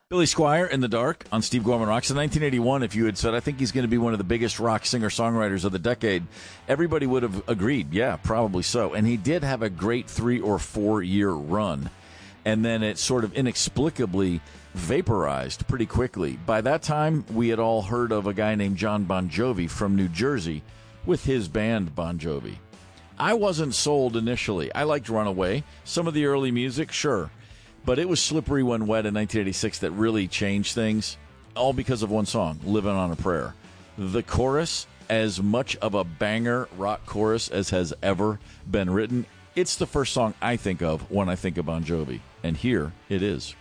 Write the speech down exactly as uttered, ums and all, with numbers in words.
Billy Squier, In the Dark, on Steve Gorman Rocks. In nineteen eighty-one, if you had said, I think he's going to be one of the biggest rock singer-songwriters of the decade, everybody would have agreed. Yeah, probably so. And he did have a great three- or four-year run. And then it sort of inexplicably vaporized pretty quickly. By that time, we had all heard of a guy named John Bon Jovi from New Jersey with his band Bon Jovi. I wasn't sold initially. I liked Runaway. Some of the early music, sure. But it was Slippery When Wet in nineteen eighty-six that really changed things, all because of one song, Living on a Prayer. The chorus, as much of a banger rock chorus as has ever been written, it's the first song I think of when I think of Bon Jovi. And here it is.